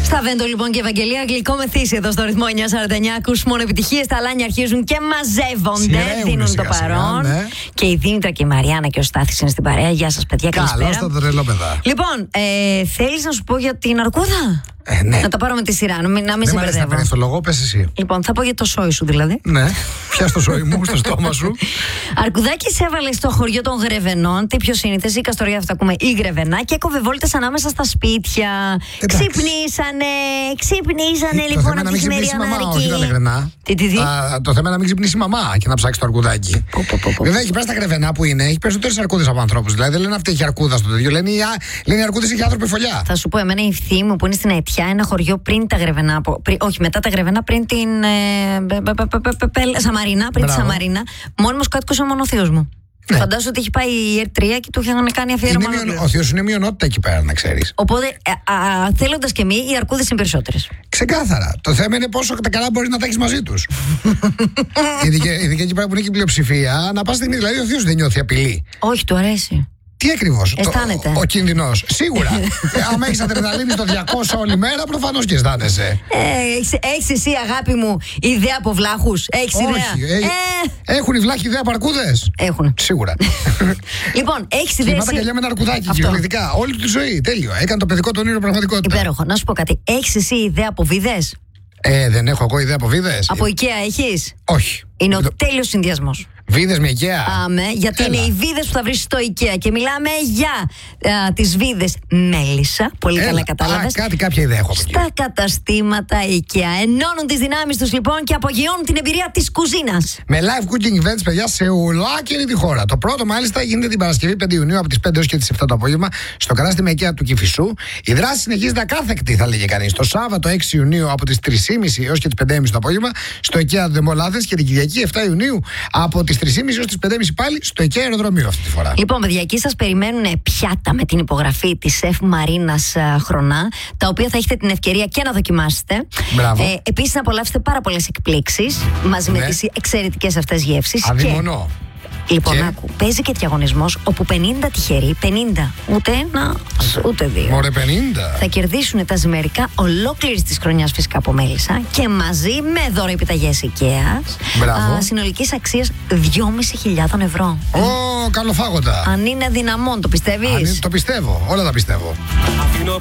Στα Βέντο λοιπόν και Ευαγγελία, γλυκό μεθύσι εδώ στο ρυθμό 949. Ακούς μόνο επιτυχίες, τα αλάνια αρχίζουν και μαζεύονται. Δίνουν το παρόν. Ναι. Και η Δήμητρα και η Μαριάννα και ο Στάθης είναι στην παρέα. Γεια σας, παιδιά, καλησπέρα. Καλώς τα τρελό, παιδά. Λοιπόν, θέλεις να σου πω για την αρκούδα? Ναι. Να τα πάρω με τη σειρά, να μην σε μπερδεύω. Δεν το λόγο, πες εσύ. Λοιπόν, θα πω για το σόι σου δηλαδή. Ναι, πια στο σόι μου, στο στόμα σου. Αρκουδάκι σε έβαλε στο χωριό των Γρεβενών. Τι πιο σύνηθες, η Καστοριά θα τα ακούμε, η Γρεβενά, και έκοβε βόλτες ανάμεσα στα σπίτια. Ξυπνήσανε λοιπόν από τη χειμεριανάρικη. Το θέμα είναι να μην ξυπνήσει η μαμά και να ψάξει το αρκουδάκι. Βέβαια, εκεί πέρα στα Γρεβενά που είναι, έχει περισσότερες αρκούδες από ανθρώπους. Δηλαδή δεν λένε αυτή έχει αρκούδα στο τέτοιο. Λένε οι αρκούδες έχει άνθρωποι φωλιά. Θα σου πω, εμένα η ευθύ μου που είναι στην Αιτιά, ένα χωριό πριν τα Γρεβενά. Όχι, μετά τα Γρεβενά, πριν την Σαμαρίνα. Πριν τη Σαμαρίνα, μόνιμος κάτοικος ο μονοθείος μου. Ναι. Φαντάζομαι ότι έχει πάει η ΕΡΤ3 και του είχαν κάνει αφιέρωμα. Ο θείος είναι μειονότητα εκεί πέρα, να ξέρεις. Οπότε, θέλοντας και εμείς, οι αρκούδες είναι περισσότερες. Ξεκάθαρα. Το θέμα είναι πόσο τα καλά μπορεί να τα έχεις μαζί τους. Ειδικά εκεί πέρα που είναι και η πλειοψηφία, να πας στιγμή, δηλαδή ο θείος δεν νιώθει απειλή. Όχι, του αρέσει. Τι ακριβώς? Αισθάνεται. Ο κίνδυνος. Σίγουρα. Άμα έχεις αδρεναλίνη στο 200 όλη μέρα, προφανώς και αισθάνεσαι. Έχεις εσύ, αγάπη μου, ιδέα από βλάχους? Έχεις ιδέα? Έχουν οι βλάχοι ιδέα από αρκούδες? Έχουν. Σίγουρα. Λοιπόν, έχεις ιδέα? Θυμάται καλιά με ένα αρκουδάκι, κυριολεκτικά. Όλη του τη ζωή. Τέλειο. Έκανε το παιδικό τον όνειρο πραγματικότητα. Υπέροχο. Να σου πω κάτι. Έχεις εσύ ιδέα από βίδες? Δεν έχω εγώ ιδέα από βίδες. Από IKEA έχεις? Όχι. Είναι ο τέλειος συνδυασμός. Βίδες με IKEA. Γιατί είναι οι βίδες που θα βρεις στο IKEA. Και μιλάμε για τις βίδες μέλισσα. Πολύ καλά κατάλαβες. Κάποια ιδέα έχω. Στα καταστήματα IKEA. Ενώνουν τις δυνάμεις τους λοιπόν και απογειώνουν την εμπειρία της κουζίνας. Με live cooking events, παιδιά, σε ολόκληρη τη χώρα. Το πρώτο μάλιστα γίνεται την Παρασκευή 5 Ιουνίου από τις 5 έως και τις 7 το απόγευμα στο κατάστημα IKEA του Κηφισού. Η δράση συνεχίζεται ακάθεκτη, θα λέγε κανείς. Το Σάββατο 6 Ιουνίου από τις 3.30 έως και τις 5.30 το απόγευμα στο IKEA Δεμολάδες, και την Κυριακή 7 Ιουνίου από τις 3.30 έως τις 5.30 πάλι στο IKEA Αεροδρομίου αυτή τη φορά. Λοιπόν, παιδιά, εκεί σας περιμένουν πιάτα με την υπογραφή της Σεφ Μαρίνας Χρονά, τα οποία θα έχετε την ευκαιρία και να δοκιμάσετε. Επίσης, να απολαύσετε πάρα πολλές εκπλήξεις μαζί με τις εξαιρετικές αυτές γεύσεις. Αδειμονώ. Λοιπόν, άκου, παίζει και διαγωνισμός όπου 50 τυχεροί, 50, ούτε ένα, ούτε δύο, μωρέ 50, θα κερδίσουν τα ζυμερικά ολόκληρης της χρονιάς, φυσικά από Μέλισσα, και μαζί με δώρο επιταγές IKEA συνολικής αξίας 2.500 ευρώ. Καλοφάγοντα. Αν είναι δυναμόν, το πιστεύεις? Το πιστεύω, όλα τα πιστεύω.